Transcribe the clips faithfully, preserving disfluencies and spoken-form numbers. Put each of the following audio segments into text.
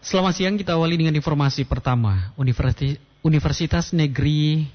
Selamat siang, kita awali dengan informasi pertama. Universitas, Universitas Negeri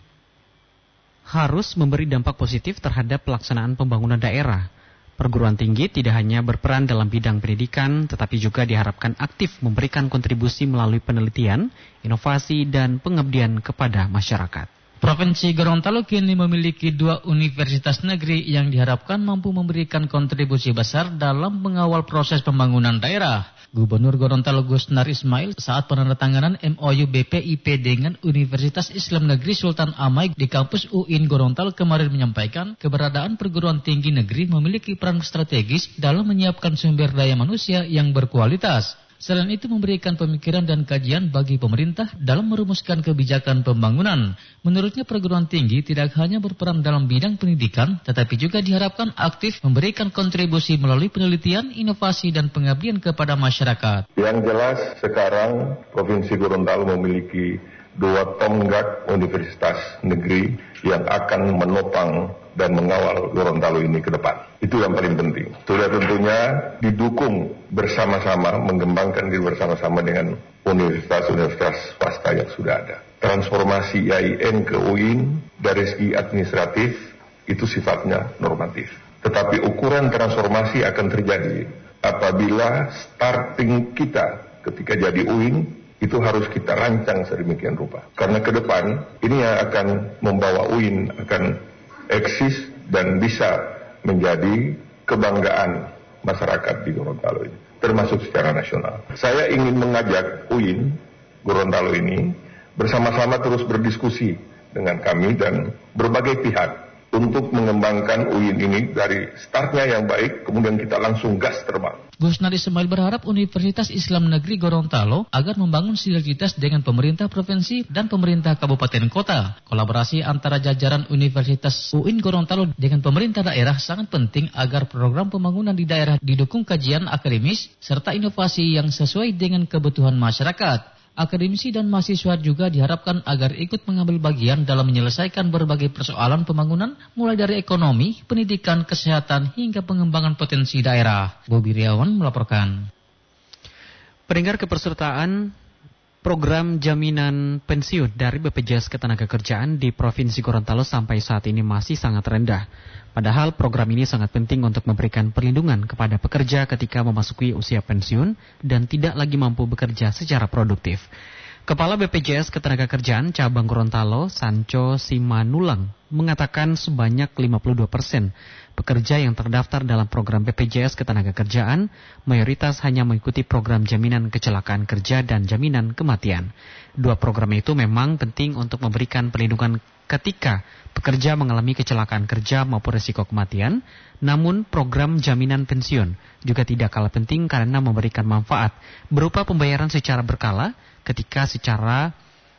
harus memberi dampak positif terhadap pelaksanaan pembangunan daerah. Perguruan tinggi tidak hanya berperan dalam bidang pendidikan, tetapi juga diharapkan aktif memberikan kontribusi melalui penelitian, inovasi, dan pengabdian kepada masyarakat. Provinsi Gorontalo kini memiliki dua universitas negeri yang diharapkan mampu memberikan kontribusi besar dalam mengawal proses pembangunan daerah. Gubernur Gorontalo Gusnar Ismail saat penandatanganan M O U B P I P dengan Universitas Islam Negeri Sultan Amai di kampus U I N Gorontalo kemarin menyampaikan keberadaan perguruan tinggi negeri memiliki peran strategis dalam menyiapkan sumber daya manusia yang berkualitas. Selain itu memberikan pemikiran dan kajian bagi pemerintah dalam merumuskan kebijakan pembangunan. Menurutnya perguruan tinggi tidak hanya berperan dalam bidang pendidikan, tetapi juga diharapkan aktif memberikan kontribusi melalui penelitian, inovasi, dan pengabdian kepada masyarakat. Yang jelas sekarang Provinsi Gorontalo memiliki dua tonggak universitas negeri yang akan menopang dan mengawal Gorontalo ini ke depan. Itu yang paling penting. Sudah tentunya didukung bersama-sama, mengembangkan diri bersama-sama dengan universitas-universitas swasta yang sudah ada. Transformasi I A I N ke U I N dari segi administratif itu sifatnya normatif. Tetapi ukuran transformasi akan terjadi apabila starting kita ketika jadi U I N itu harus kita rancang sedemikian rupa. Karena ke depan ini yang akan membawa U I N akan eksis dan bisa menjadi kebanggaan masyarakat di Gorontalo ini, termasuk secara nasional. Saya ingin mengajak U I N Gorontalo ini bersama-sama terus berdiskusi dengan kami dan berbagai pihak untuk mengembangkan U I N ini dari startnya yang baik, kemudian kita langsung gas terbang. Gusnar Ismail berharap Universitas Islam Negeri Gorontalo agar membangun sinergitas dengan pemerintah provinsi dan pemerintah kabupaten kota. Kolaborasi antara jajaran Universitas U I N Gorontalo dengan pemerintah daerah sangat penting agar program pembangunan di daerah didukung kajian akademis serta inovasi yang sesuai dengan kebutuhan masyarakat. Akademisi dan mahasiswa juga diharapkan agar ikut mengambil bagian dalam menyelesaikan berbagai persoalan pembangunan mulai dari ekonomi, pendidikan, kesehatan, hingga pengembangan potensi daerah. Bobi Riawan melaporkan. Pendengar, kepesertaan program jaminan pensiun dari B P J S Ketenagakerjaan di Provinsi Gorontalo sampai saat ini masih sangat rendah. Padahal program ini sangat penting untuk memberikan perlindungan kepada pekerja ketika memasuki usia pensiun dan tidak lagi mampu bekerja secara produktif. Kepala B P J S Ketenagakerjaan Cabang Gorontalo, Sancho Simanulang, mengatakan sebanyak lima puluh dua persen pekerja yang terdaftar dalam program B P J S Ketenagakerjaan mayoritas hanya mengikuti program jaminan kecelakaan kerja dan jaminan kematian. Dua program itu memang penting untuk memberikan perlindungan ketika pekerja mengalami kecelakaan kerja maupun risiko kematian, namun program jaminan pensiun juga tidak kalah penting karena memberikan manfaat berupa pembayaran secara berkala ketika secara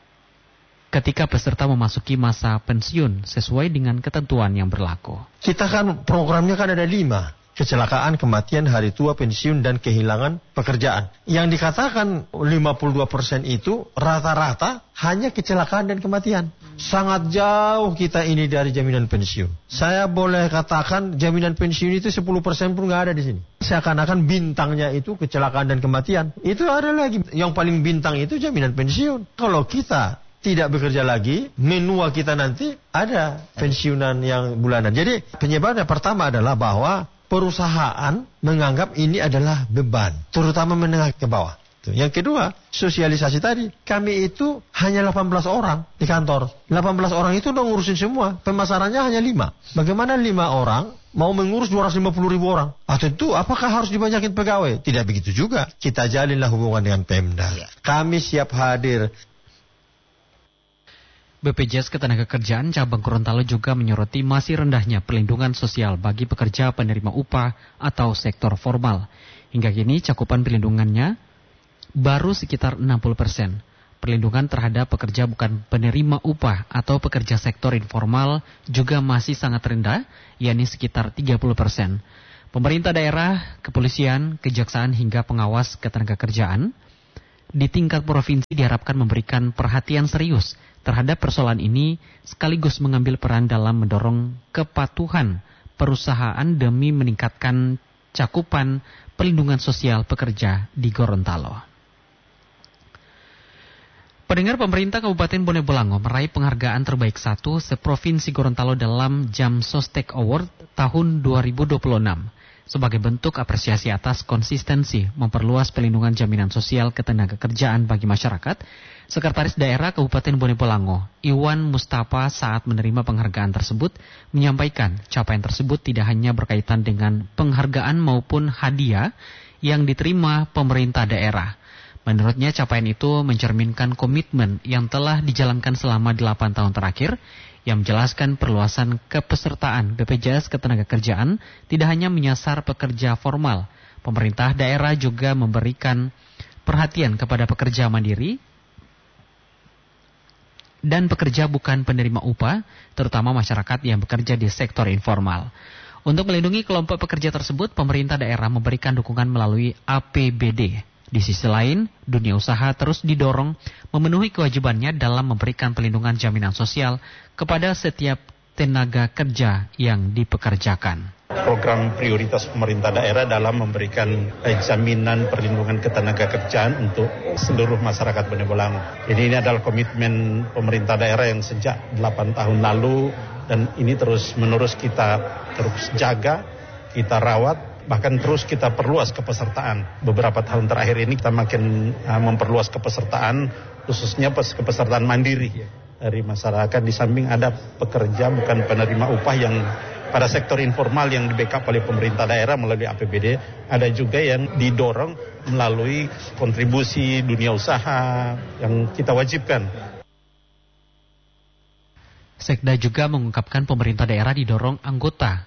ketika peserta memasuki masa pensiun sesuai dengan ketentuan yang berlaku. Kita kan programnya kan ada lima. Kecelakaan, kematian, hari tua, pensiun, dan kehilangan pekerjaan. Yang dikatakan lima puluh dua persen itu rata-rata hanya kecelakaan dan kematian. Sangat jauh kita ini dari jaminan pensiun. Saya boleh katakan jaminan pensiun itu sepuluh persen pun nggak ada di sini. Seakan-akan bintangnya itu kecelakaan dan kematian. Itu ada lagi. Yang paling bintang itu jaminan pensiun. Kalau kita tidak bekerja lagi, menua kita nanti ada pensiunan yang bulanan. Jadi penyebabnya pertama adalah bahwa perusahaan menganggap ini adalah beban, terutama menengah ke bawah. Yang kedua, sosialisasi tadi. Kami itu hanya delapan belas orang di kantor. delapan belas orang itu udah ngurusin semua. Pemasarannya hanya lima. Bagaimana lima orang mau mengurus dua ratus lima puluh ribu orang? Ah, tentu, apakah harus dibanyakin pegawai? Tidak begitu juga. Kita jalinlah hubungan dengan Pemda. Kami siap hadir. B P J S Ketenagakerjaan Cabang Gorontalo juga menyoroti masih rendahnya perlindungan sosial bagi pekerja penerima upah atau sektor formal. Hingga kini cakupan perlindungannya baru sekitar enam puluh persen. Perlindungan terhadap pekerja bukan penerima upah atau pekerja sektor informal juga masih sangat rendah, yakni sekitar tiga puluh persen. Pemerintah daerah, kepolisian, kejaksaan hingga pengawas ketenagakerjaan di tingkat provinsi diharapkan memberikan perhatian serius terhadap persoalan ini sekaligus mengambil peran dalam mendorong kepatuhan perusahaan demi meningkatkan cakupan perlindungan sosial pekerja di Gorontalo. Pendengar, pemerintah Kabupaten Bone Bolango meraih penghargaan terbaik satu seprovinsi Gorontalo dalam Jam Sostek Award tahun dua ribu dua puluh enam. Sebagai bentuk apresiasi atas konsistensi memperluas pelindungan jaminan sosial ketenagakerjaan bagi masyarakat, Sekretaris Daerah Kabupaten Bone Bolango, Iwan Mustafa, saat menerima penghargaan tersebut, menyampaikan capaian tersebut tidak hanya berkaitan dengan penghargaan maupun hadiah yang diterima pemerintah daerah. Menurutnya, capaian itu mencerminkan komitmen yang telah dijalankan selama delapan tahun terakhir, yang menjelaskan perluasan kepesertaan B P J S Ketenagakerjaan tidak hanya menyasar pekerja formal. Pemerintah daerah juga memberikan perhatian kepada pekerja mandiri dan pekerja bukan penerima upah, terutama masyarakat yang bekerja di sektor informal. Untuk melindungi kelompok pekerja tersebut, pemerintah daerah memberikan dukungan melalui A P B D. Di sisi lain, dunia usaha terus didorong memenuhi kewajibannya dalam memberikan pelindungan jaminan sosial kepada setiap tenaga kerja yang dipekerjakan. Program prioritas pemerintah daerah dalam memberikan jaminan perlindungan ketenagakerjaan untuk seluruh masyarakat Bone Bolango. Jadi ini adalah komitmen pemerintah daerah yang sejak delapan tahun lalu, dan ini terus menerus kita terus jaga, kita rawat, bahkan terus kita perluas kepesertaan. Beberapa tahun terakhir ini kita makin uh, memperluas kepesertaan, khususnya kepesertaan mandiri dari masyarakat. Di samping ada pekerja bukan penerima upah yang pada sektor informal yang di backup oleh pemerintah daerah melalui A P B D, ada juga yang didorong melalui kontribusi dunia usaha yang kita wajibkan. Sekda juga mengungkapkan pemerintah daerah didorong anggota.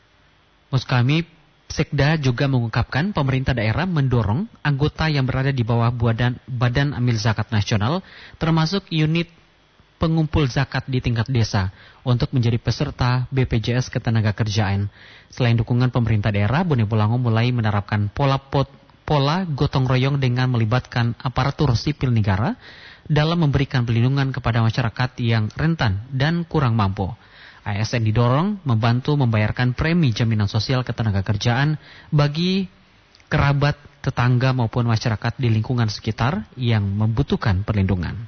Muskami Sekda juga mengungkapkan pemerintah daerah mendorong anggota yang berada di bawah Badan, Badan Amil Zakat Nasional, termasuk unit pengumpul zakat di tingkat desa, untuk menjadi peserta B P J S Ketenagakerjaan. Selain dukungan pemerintah daerah, Bone Bolango mulai menerapkan pola pot, pola gotong royong dengan melibatkan aparatur sipil negara dalam memberikan perlindungan kepada masyarakat yang rentan dan kurang mampu. A S N didorong membantu membayarkan premi jaminan sosial ketenagakerjaan bagi kerabat, tetangga maupun masyarakat di lingkungan sekitar yang membutuhkan perlindungan.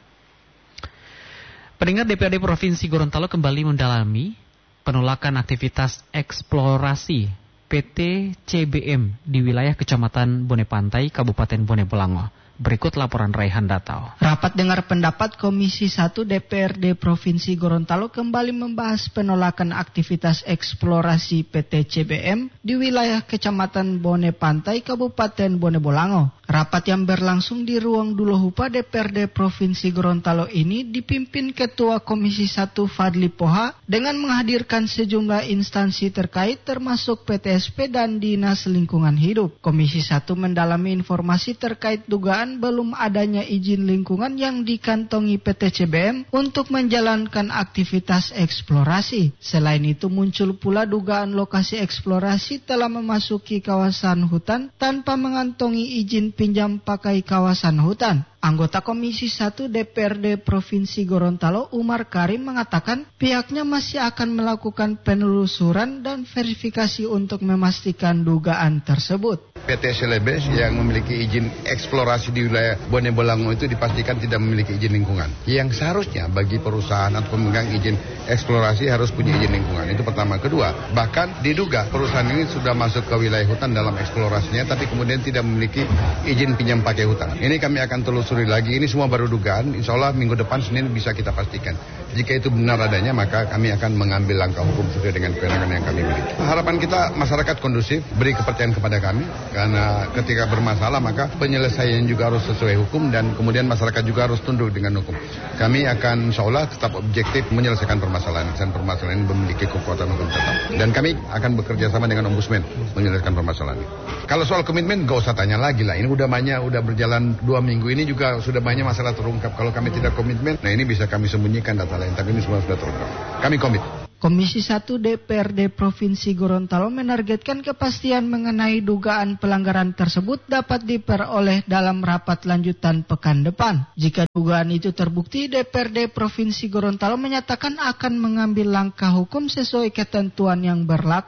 Pendengar, D P R D Provinsi Gorontalo kembali mendalami penolakan aktivitas eksplorasi P T C B M di wilayah Kecamatan Bone Pantai, Kabupaten Bone Bolango. Berikut laporan Raihan Datau. Rapat dengar pendapat Komisi satu D P R D Provinsi Gorontalo kembali membahas penolakan aktivitas eksplorasi P T C B M di wilayah Kecamatan Bone Pantai, Kabupaten Bone Bolango. Rapat yang berlangsung di ruang Dulohupa D P R D Provinsi Gorontalo ini dipimpin Ketua Komisi satu Fadli Poha dengan menghadirkan sejumlah instansi terkait termasuk P T S P dan Dinas Lingkungan Hidup. Komisi satu mendalami informasi terkait dugaan belum adanya izin lingkungan yang dikantongi P T C B M untuk menjalankan aktivitas eksplorasi. Selain itu muncul pula dugaan lokasi eksplorasi telah memasuki kawasan hutan tanpa mengantongi izin pinjam pakai kawasan hutan. Anggota Komisi satu D P R D Provinsi Gorontalo Umar Karim mengatakan pihaknya masih akan melakukan penelusuran dan verifikasi untuk memastikan dugaan tersebut. P T S L B yang memiliki izin eksplorasi di wilayah Bone Bolango itu dipastikan tidak memiliki izin lingkungan. Yang seharusnya bagi perusahaan atau pemegang izin eksplorasi harus punya izin lingkungan. Itu pertama. Kedua, bahkan diduga perusahaan ini sudah masuk ke wilayah hutan dalam eksplorasinya, tapi kemudian tidak memiliki izin pinjam pakai hutan. Ini kami akan telusuri lagi. Ini semua baru dugaan. Insya Allah minggu depan Senin bisa kita pastikan. Jika itu benar adanya, maka kami akan mengambil langkah hukum sesuai dengan kewenangan yang kami miliki. Harapan kita masyarakat kondusif, beri kepercayaan kepada kami. Karena ketika bermasalah maka penyelesaian juga harus sesuai hukum dan kemudian masyarakat juga harus tunduk dengan hukum. Kami akan insya Allah tetap objektif menyelesaikan permasalahan dan permasalahan ini memiliki kekuatan hukum tetap. Dan kami akan bekerja sama dengan Ombudsman menyelesaikan permasalahan ini. Kalau soal komitmen gak usah tanya lagi lah. Ini udah banyak, udah berjalan dua minggu ini juga sudah banyak masalah terungkap. Kalau kami tidak komitmen, nah ini bisa kami sembunyikan data lain. Tapi ini semua sudah terungkap. Kami komit. Komisi satu D P R D Provinsi Gorontalo menargetkan kepastian mengenai dugaan pelanggaran tersebut dapat diperoleh dalam rapat lanjutan pekan depan. Jika dugaan itu terbukti, D P R D Provinsi Gorontalo menyatakan akan mengambil langkah hukum sesuai ketentuan yang berlaku.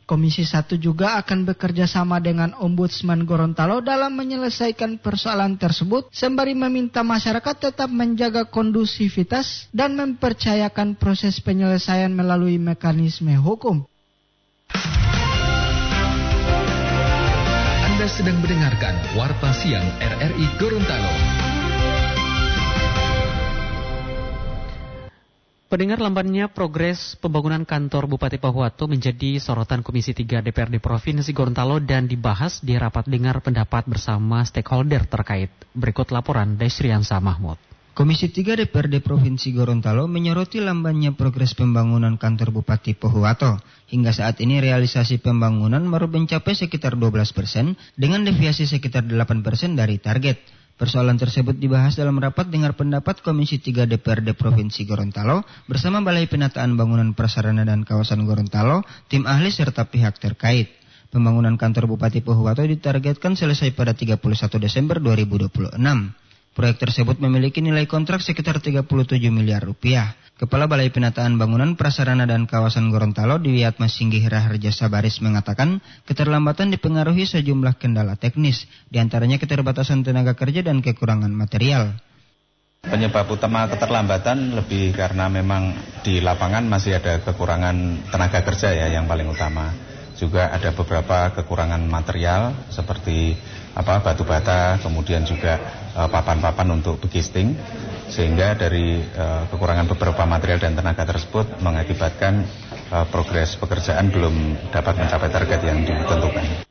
Komisi satu juga akan bekerja sama dengan Ombudsman Gorontalo dalam menyelesaikan persoalan tersebut sembari meminta masyarakat tetap menjaga kondusivitas dan mempercayakan proses penyelesaian melalui mekanisme hukum. Anda sedang mendengarkan Warta Siang R R I Gorontalo. Pendengar, lambannya progres pembangunan kantor Bupati Pohuwato menjadi sorotan Komisi tiga D P R D Provinsi Gorontalo dan dibahas di rapat dengar pendapat bersama stakeholder terkait. Berikut laporan Desriansa Mahmud. Komisi tiga D P R D Provinsi Gorontalo menyoroti lambannya progres pembangunan kantor Bupati Pohuwato. Hingga saat ini realisasi pembangunan baru mencapai sekitar dua belas persen dengan deviasi sekitar delapan persen dari target. Persoalan tersebut dibahas dalam rapat dengar pendapat Komisi tiga D P R D Provinsi Gorontalo bersama Balai Penataan Bangunan Prasarana dan Kawasan Gorontalo, tim ahli serta pihak terkait. Pembangunan kantor Bupati Pohuwato ditargetkan selesai pada tiga puluh satu Desember dua ribu dua puluh enam. Proyek tersebut memiliki nilai kontrak sekitar tiga puluh tujuh miliar rupiah. Kepala Balai Penataan Bangunan Prasarana dan Kawasan Gorontalo, Diwiatma Singgih Raharja Sabaris mengatakan keterlambatan dipengaruhi sejumlah kendala teknis, diantaranya keterbatasan tenaga kerja dan kekurangan material. Penyebab utama keterlambatan lebih karena memang di lapangan masih ada kekurangan tenaga kerja ya yang paling utama. Juga ada beberapa kekurangan material seperti apa batu bata, kemudian juga uh, papan-papan untuk bekisting, sehingga dari uh, kekurangan beberapa material dan tenaga tersebut mengakibatkan uh, progres pekerjaan belum dapat mencapai target yang ditentukan.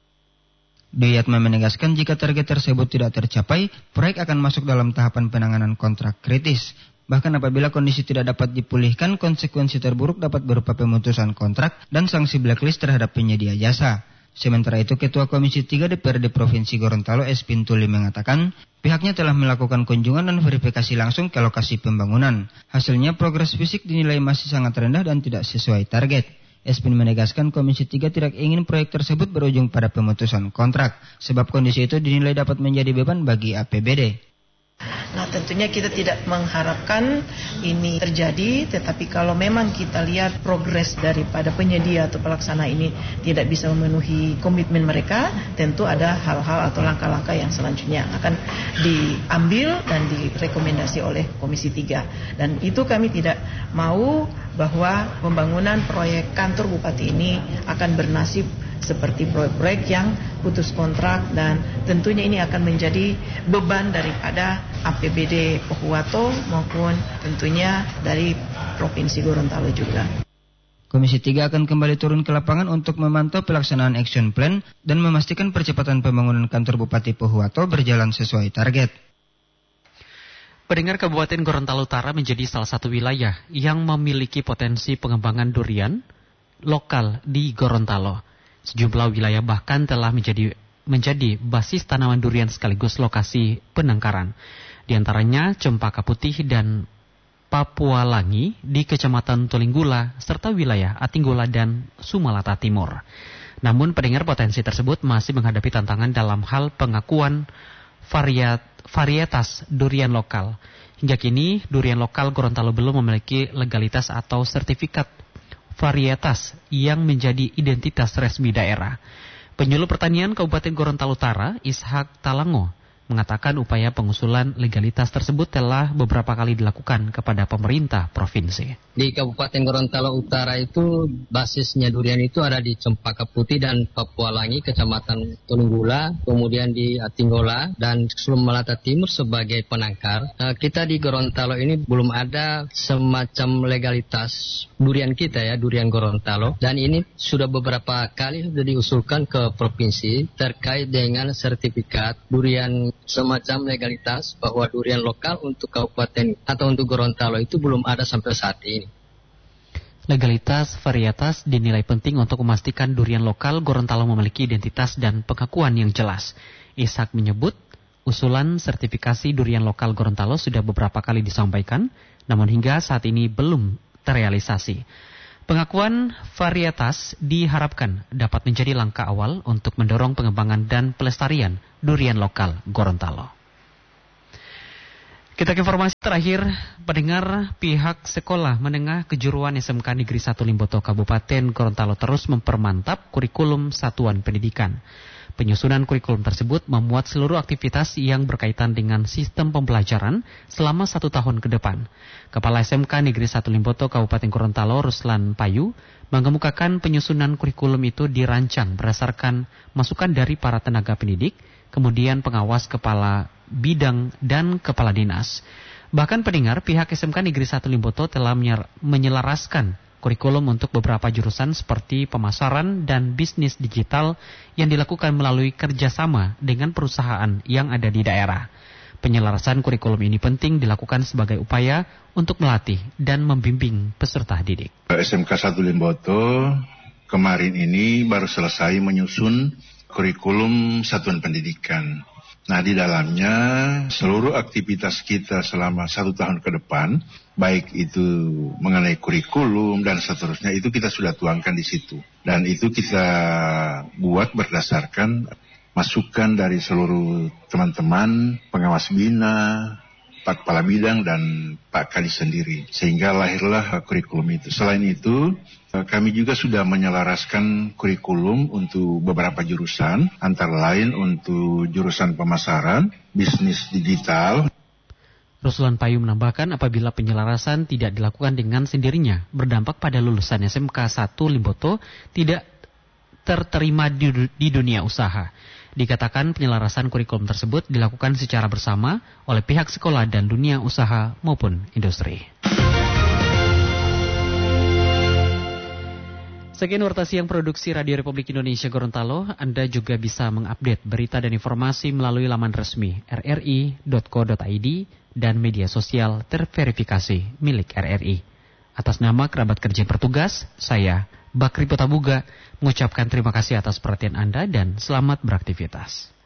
Diwiatma menegaskan jika target tersebut tidak tercapai, proyek akan masuk dalam tahapan penanganan kontrak kritis. Bahkan apabila kondisi tidak dapat dipulihkan, konsekuensi terburuk dapat berupa pemutusan kontrak dan sanksi blacklist terhadap penyedia jasa. Sementara itu, Ketua Komisi tiga D P R D Provinsi Gorontalo, S. Pintuli mengatakan, pihaknya telah melakukan kunjungan dan verifikasi langsung ke lokasi pembangunan. Hasilnya, progres fisik dinilai masih sangat rendah dan tidak sesuai target. S. Pin menegaskan Komisi tiga tidak ingin proyek tersebut berujung pada pemutusan kontrak, sebab kondisi itu dinilai dapat menjadi beban bagi A P B D. Nah, tentunya kita tidak mengharapkan ini terjadi, tetapi kalau memang kita lihat progres daripada penyedia atau pelaksana ini tidak bisa memenuhi komitmen mereka, tentu ada hal-hal atau langkah-langkah yang selanjutnya akan diambil dan direkomendasi oleh Komisi tiga. Dan itu kami tidak mau bahwa pembangunan proyek kantor Bupati ini akan bernasib seperti proyek-proyek yang putus kontrak, dan tentunya ini akan menjadi beban daripada A P B D Pohuwato maupun tentunya dari Provinsi Gorontalo juga. Komisi tiga akan kembali turun ke lapangan untuk memantau pelaksanaan action plan dan memastikan percepatan pembangunan kantor Bupati Pohuwato berjalan sesuai target. Pendengar, Kabupaten Gorontalo Utara menjadi salah satu wilayah yang memiliki potensi pengembangan durian lokal di Gorontalo. Sejumlah wilayah bahkan telah menjadi menjadi basis tanaman durian sekaligus lokasi penangkaran. Di antaranya Cempaka Putih dan Papualangi di Kecamatan Tulinggula serta wilayah Atinggula dan Sumalata Timur. Namun pendengar, potensi tersebut masih menghadapi tantangan dalam hal pengakuan variat, varietas durian lokal. Hingga kini durian lokal Gorontalo belum memiliki legalitas atau sertifikat varietas yang menjadi identitas resmi daerah. Penyuluh Pertanian Kabupaten Gorontalo Utara, Ishak Talango, mengatakan upaya pengusulan legalitas tersebut telah beberapa kali dilakukan kepada pemerintah provinsi. Di Kabupaten Gorontalo Utara itu basisnya durian itu ada di Cempaka Putih dan Papualangi, Kecamatan Tulinggula, kemudian di Atinggula dan Sumalata Timur sebagai penangkar. Nah, kita di Gorontalo ini belum ada semacam legalitas durian kita ya, durian Gorontalo, dan ini sudah beberapa kali sudah diusulkan ke provinsi terkait dengan sertifikat durian semacam legalitas bahwa durian lokal untuk kabupaten atau untuk Gorontalo itu belum ada sampai saat ini. Legalitas varietas dinilai penting untuk memastikan durian lokal Gorontalo memiliki identitas dan pengakuan yang jelas. Ishak menyebut usulan sertifikasi durian lokal Gorontalo sudah beberapa kali disampaikan, namun hingga saat ini belum terrealisasi. Pengakuan varietas diharapkan dapat menjadi langkah awal untuk mendorong pengembangan dan pelestarian durian lokal Gorontalo. Kita ke informasi terakhir, pendengar, pihak sekolah menengah kejuruan S M K Negeri satu Limboto Kabupaten Gorontalo terus mempermantap kurikulum satuan pendidikan. Penyusunan kurikulum tersebut memuat seluruh aktivitas yang berkaitan dengan sistem pembelajaran selama satu tahun ke depan. Kepala S M K Negeri satu Limboto Kabupaten Gorontalo, Ruslan Payu, mengemukakan penyusunan kurikulum itu dirancang berdasarkan masukan dari para tenaga pendidik, kemudian pengawas kepala bidang dan kepala dinas. Bahkan pendengar, pihak S M K Negeri satu Limboto telah menyelaraskan kurikulum untuk beberapa jurusan seperti pemasaran dan bisnis digital yang dilakukan melalui kerjasama dengan perusahaan yang ada di daerah. Penyelarasan kurikulum ini penting dilakukan sebagai upaya untuk melatih dan membimbing peserta didik. S M K satu Limboto kemarin ini baru selesai menyusun kurikulum satuan pendidikan. Nah, di dalamnya seluruh aktivitas kita selama satu tahun ke depan, baik itu mengenai kurikulum dan seterusnya, itu kita sudah tuangkan di situ. Dan itu kita buat berdasarkan masukan dari seluruh teman-teman, pengawas bina, Pak Kepala Bidang dan Pak Kadis sendiri. Sehingga lahirlah kurikulum itu. Selain itu, kami juga sudah menyelaraskan kurikulum untuk beberapa jurusan, antara lain untuk jurusan pemasaran, bisnis digital. Ruslan Payu menambahkan apabila penyelarasan tidak dilakukan dengan sendirinya, berdampak pada lulusan S M K satu Limboto tidak terterima di, di dunia usaha. Dikatakan penyelarasan kurikulum tersebut dilakukan secara bersama oleh pihak sekolah dan dunia usaha maupun industri. Sekian warta siang produksi Radio Republik Indonesia Gorontalo. Anda juga bisa mengupdate berita dan informasi melalui laman resmi r r i dot co dot i d dan media sosial terverifikasi milik R R I. Atas nama kerabat kerja bertugas, saya Bakri Potabuga mengucapkan terima kasih atas perhatian Anda dan selamat beraktivitas.